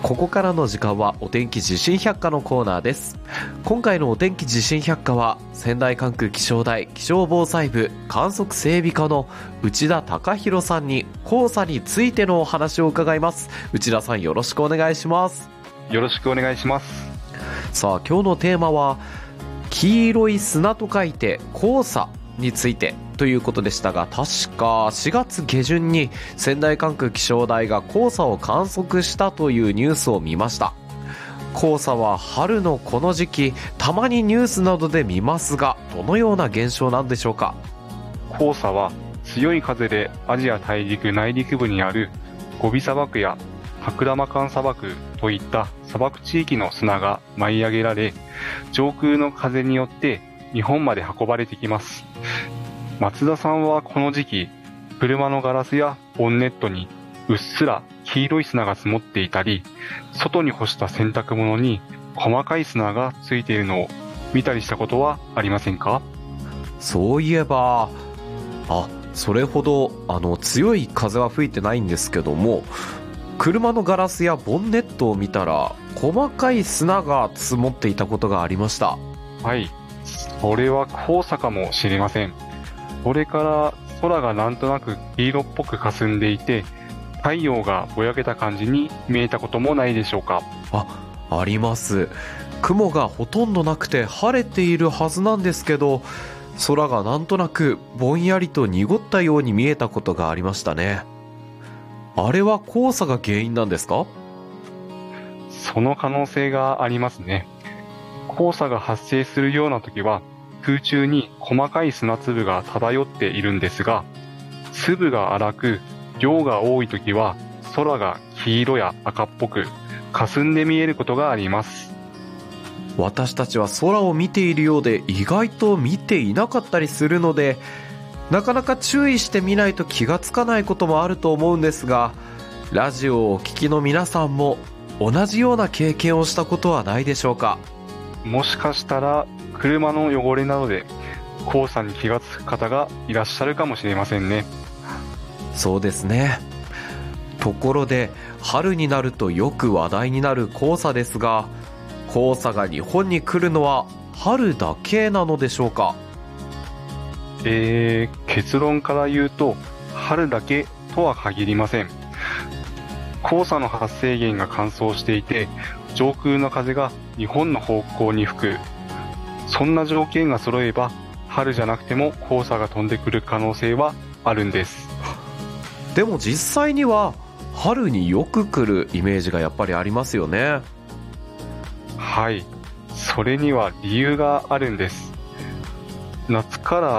ここからの時間はお天気地震百科のコーナーです。今回のお天気地震百科は仙台管区気象台気象防災部観測整備課の内田貴弘さんに黄砂についてのお話を伺います。内田さん、よろしくお願いします。 よろしくお願いします。 さあ、今日のテーマは黄色い砂と書いて黄砂についてということでしたが、確か4月下旬に仙台管区気象台が黄砂を観測したというニュースを見ました。黄砂は春のこの時期たまにニュースなどで見ますが、どのような現象なんでしょうか？ 黄砂は強い風でアジア大陸内陸部にあるゴビ砂漠やタクラマカン砂漠といった砂漠地域の砂が舞い上げられ、上空の風によって日本まで運ばれてきます。松田さんはこの時期、車のガラスやボンネットにうっすら黄色い砂が積もっていたり、外に干した洗濯物に細かい砂がついているのを見たりしたことはありませんか？ そういえば、それほど強い風は吹いてないんですけども、車のガラスやボンネットを見たら細かい砂が積もっていたことがありました。 はい、それは黄砂かもしれません。それから空がなんとなく黄色っぽく霞んでいて、太陽がぼやけた感じに見えたこともないでしょうか？ あります。雲がほとんどなくて晴れているはずなんですけど、空がなんとなくぼんやりと濁ったように見えたことがありましたね。あれは黄砂が原因なんですか？ その可能性がありますね。黄砂が発生するような時は、空中に細かい砂粒が漂っているんですが、粒が粗く量が多い時は空が黄色や赤っぽく霞んで見えることがあります。 私たちは空を見ているようで意外と見ていなかったりするので、なかなか注意してみないと気がつかないこともあると思うんですが、ラジオをお聞きの皆さんも同じような経験をしたことはないでしょうか？ もしかしたら車の汚れなどで黄砂に気がつく方がいらっしゃるかもしれませんね。 そうですね。ところで、春になるとよく話題になる黄砂ですが、黄砂が日本に来るのは春だけなのでしょうか？ 結論から言うと春だけとは限りません。黄砂の発生源が乾燥していて、上空の風が日本の方向に吹く、そんな条件が揃えば春じゃなくても黄砂が飛んでくる可能性はあるんです。 でも実際には春によく来るイメージがやっぱりありますよね。 はい、それには理由があるんです。夏から